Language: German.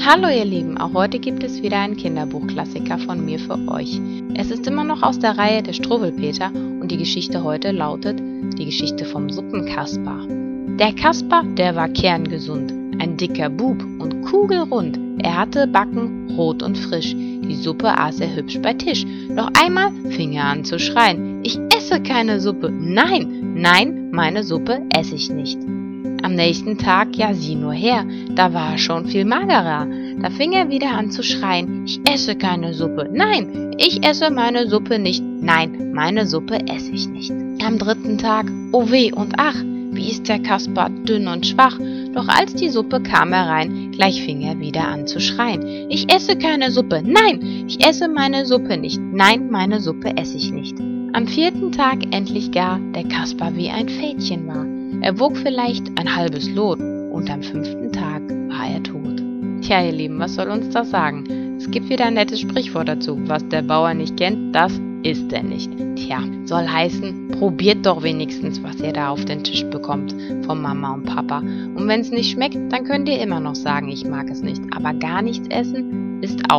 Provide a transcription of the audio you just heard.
Hallo ihr Lieben, auch heute gibt es wieder einen Kinderbuchklassiker von mir für euch. Es ist immer noch aus der Reihe der Struwwelpeter und die Geschichte heute lautet die Geschichte vom Suppenkasper. Der Kasper, der war kerngesund, ein dicker Bub und kugelrund. Er hatte Backen rot und frisch, die Suppe aß er hübsch bei Tisch. Doch einmal fing er an zu schreien: Ich esse keine Suppe, nein, nein, meine Suppe esse ich nicht. Am nächsten Tag, ja sieh nur her, da war er schon viel magerer. Da fing er wieder an zu schreien: Ich esse keine Suppe, nein, ich esse meine Suppe nicht, nein, meine Suppe esse ich nicht. Am dritten Tag, oh weh und ach, wie ist der Kasper dünn und schwach. Doch als die Suppe kam herein, gleich fing er wieder an zu schreien: Ich esse keine Suppe, nein, ich esse meine Suppe nicht, nein, meine Suppe esse ich nicht. Am vierten Tag endlich gar der Kasper wie ein Fädchen war. Er wog vielleicht ein halbes Lot und am 5. Tag war er tot. Tja, ihr Lieben, was soll uns das sagen? Es gibt wieder ein nettes Sprichwort dazu: Was der Bauer nicht kennt, das isst er nicht. Tja, soll heißen, probiert doch wenigstens, was ihr da auf den Tisch bekommt von Mama und Papa. Und wenn es nicht schmeckt, dann könnt ihr immer noch sagen, ich mag es nicht. Aber gar nichts essen ist auch